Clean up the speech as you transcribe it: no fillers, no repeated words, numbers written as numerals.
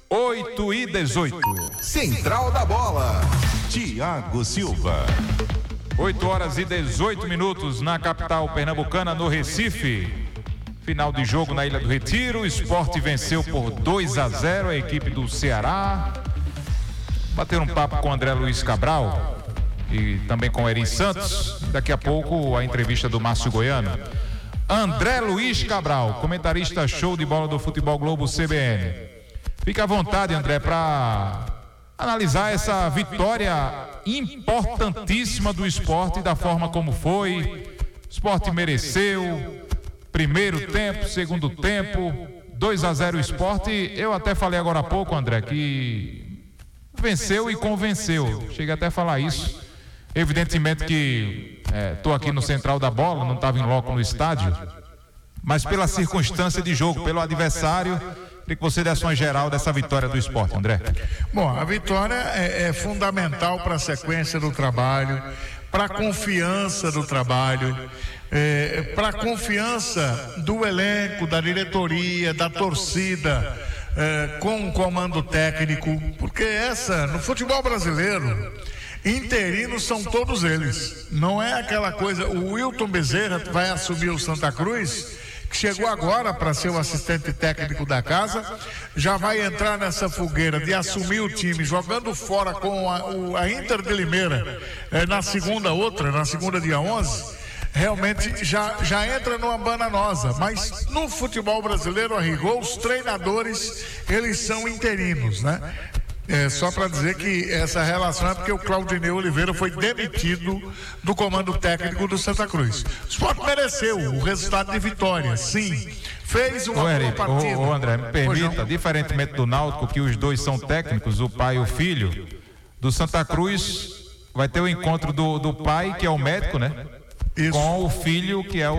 8h18. Central da Bola, Thiago Silva. 8h18 na capital pernambucana, no Recife. Final de jogo na Ilha do Retiro. O Sport venceu por 2-0 a equipe do Ceará. Bater um papo com o André Luiz Cabral e também com o Eri Santos. Daqui a pouco a entrevista do Márcio Goiano. André Luiz Cabral, comentarista show de bola do Futebol Globo CBN. Fique à vontade, André, para analisar essa vitória importantíssima do Sport, da forma como foi. O Sport mereceu. Primeiro tempo, segundo tempo, 2-0 o Sport. Eu até falei agora há pouco, André, que venceu e convenceu. Cheguei até a falar isso. Evidentemente que estou aqui no Central da Bola, não estava em loco no estádio, mas pela circunstância de jogo, pelo adversário. Queria que você desse uma geral dessa vitória do Sport, André. Bom, a vitória é fundamental para a sequência do trabalho, para a confiança do trabalho, para a confiança do elenco, da diretoria, da torcida, com o comando técnico, porque no futebol brasileiro, interinos são todos eles. Não é aquela coisa, o Wilton Bezerra vai assumir o Santa Cruz, que chegou agora para ser o assistente técnico da casa, já vai entrar nessa fogueira de assumir o time, jogando fora com a Inter de Limeira, na segunda dia 11, realmente já entra numa bananosa. Mas no futebol brasileiro, a rigor, os treinadores, eles são interinos, né? Só para dizer que essa relação é porque o Claudinei Oliveira foi demitido do comando técnico do Santa Cruz. O Sport mereceu o resultado de vitória, sim. Fez uma boa partida. André, me permita, diferentemente do Náutico, que os dois são técnicos, o pai e o filho, do Santa Cruz vai ter o encontro do pai, que é o médico, né? Isso. Com o filho, que é